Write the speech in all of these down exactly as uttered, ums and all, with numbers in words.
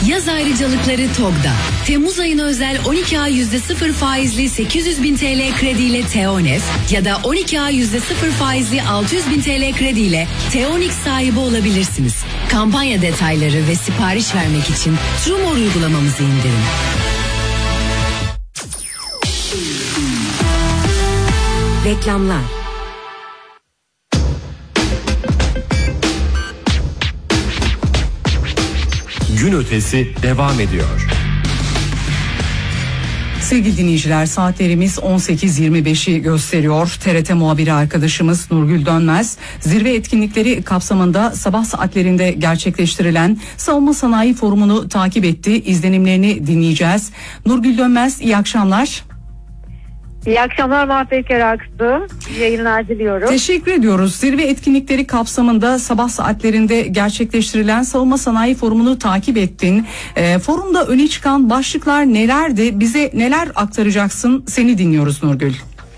Yaz ayrıcalıkları TOG'da. Temmuz ayına özel on iki ay yüzde sıfır faizli sekiz yüz bin T L krediyle Teones ya da on iki ay yüzde sıfır faizli altı yüz bin T L krediyle Teonix sahibi olabilirsiniz. Kampanya detayları ve sipariş vermek için Trumor uygulamamızı indirin. Reklamlar. Gün ötesi devam ediyor. Sevgili dinleyiciler, saatlerimiz on sekiz yirmi beşi gösteriyor. T R T muhabiri arkadaşımız Nurgül Dönmez, zirve etkinlikleri kapsamında sabah saatlerinde gerçekleştirilen Savunma Sanayi Forumu'nu takip etti. İzlenimlerini dinleyeceğiz. Nurgül Dönmez, iyi akşamlar. İyi akşamlar Mahpek Eraksu. İyi yayınlar diliyorum. Teşekkür ediyoruz. Zirve etkinlikleri kapsamında sabah saatlerinde gerçekleştirilen Savunma Sanayi Forumu'nu takip ettin. E, forumda öne çıkan başlıklar nelerdi? Bize neler aktaracaksın? Seni dinliyoruz Nurgül.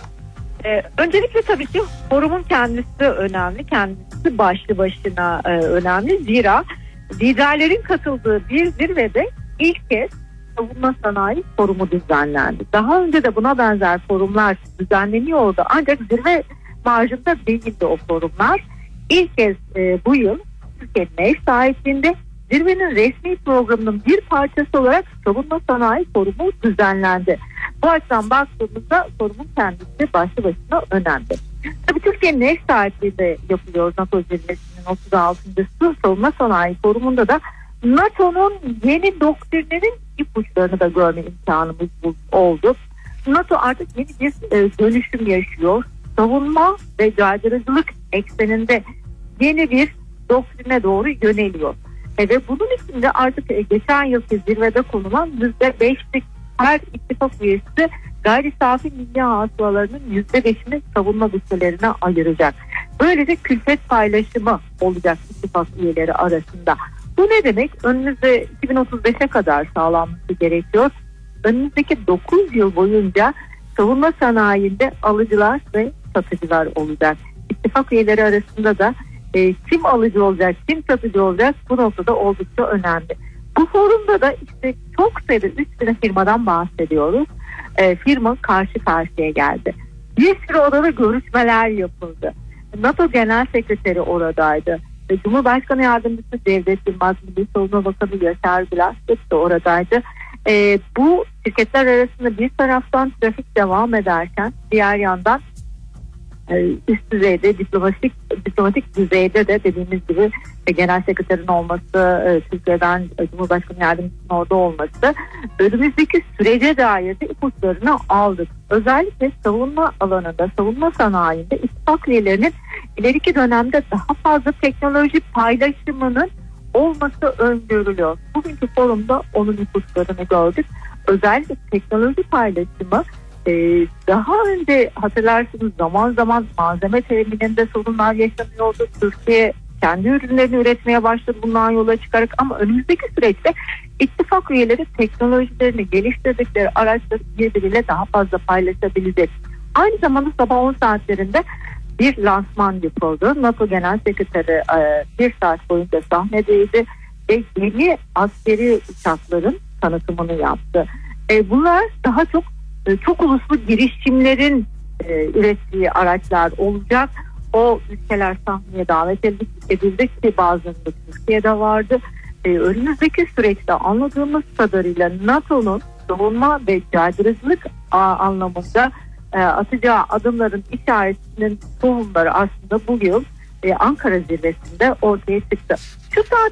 Ee, öncelikle tabii ki forumun kendisi önemli. Kendisi başlı başına e, önemli. Zira liderlerin katıldığı bir zirvede ilk kez Savunma Sanayi Forumu düzenlendi. Daha önce de buna benzer forumlar düzenleniyordu. Ancak zirve marjında değildi o forumlar. İlk kez e, bu yıl Türkiye'nin ev sahipliğinde zirvenin resmi programının bir parçası olarak Savunma Sanayi Forumu düzenlendi. Bu açıdan baktığımızda forumun kendisi başlı başına önemli. Tabii Türkiye'nin ev sahipliğinde yapılıyor NATO zirvesinin otuz altıncısı Savunma Sanayi Forumu'nda da NATO'nun yeni doktrinlerin ipuçlarını da görme imkanımız oldu. NATO artık yeni bir e, dönüşüm yaşıyor. Savunma ve caydırıcılık ekseninde yeni bir doktrine doğru yöneliyor. E, ve bunun içinde artık e, geçen yılki zirvede konulan yüzde beşlik her ittifak üyesi gayri safi milli hasılalarının yüzde beşini savunma bütçelerine ayıracak. Böylece külfet paylaşımı olacak ittifak üyeleri arasında. Bu ne demek? Önümüzde iki bin otuz beşe kadar sağlanması gerekiyor. Önümüzdeki dokuz yıl boyunca savunma sanayinde alıcılar ve satıcılar olacak. İttifak üyeleri arasında da e, kim alıcı olacak, kim satıcı olacak bu noktada oldukça önemli. Bu forumda da işte çok sayıda üç bin firmadan bahsediyoruz. E, firma karşı karşıya geldi. Bir sürü odada görüşmeler yapıldı. NATO Genel Sekreteri oradaydı. Cumhurbaşkanı Yardımcısı Cevdet Yılmaz, Milli Savunma Bakanı Yaşar Gülerçek de oradaydı. E, bu şirketler arasında bir taraftan trafik devam ederken diğer yandan e, üst düzeyde diplomatik diplomatik düzeyde de dediğimiz gibi e, genel sekreterin olması, e, Türkiye'den e, Cumhurbaşkanı Yardımcısının orada olması önümüzdeki sürece dair de ipuçlarını aldık. Özellikle savunma alanında, savunma sanayinde ittifak üyelerinin ileriki dönemde daha fazla teknoloji paylaşımının olması öngörülüyor. Bugünkü forumda onun ipuçlarını gördük. Özellikle teknoloji paylaşımı e, daha önce hatırlarsınız zaman zaman malzeme temininde sorunlar yaşanıyordu. Türkiye kendi ürünlerini üretmeye başladı bundan yola çıkarak ama önümüzdeki süreçte ittifak üyeleri teknolojilerini geliştirdikleri araçları birbiriyle daha fazla paylaşabilecek. Aynı zamanda sabah on saatlerinde bir lansman yapıldı. NATO Genel Sekreteri bir saat boyunca sahnedeydi ve yeni askeri uçakların tanıtımını yaptı. Bunlar daha çok çok uluslu girişimlerin ürettiği araçlar olacak. O ülkeler sahneye davet edildi ki bazılarında Türkiye'de vardı. Önümüzdeki süreçte anladığımız kadarıyla NATO'nun savunma ve caydırıcılık anlamında E, atacağı adımların işaretinin tohumları aslında bu yıl e, Ankara zirvesinde ortaya çıktı. Şu saat